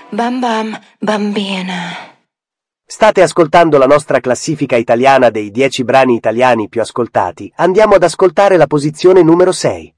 Bam bam, bambina. State ascoltando la nostra classifica italiana dei 10 brani italiani più ascoltati. Andiamo ad ascoltare la posizione numero 6.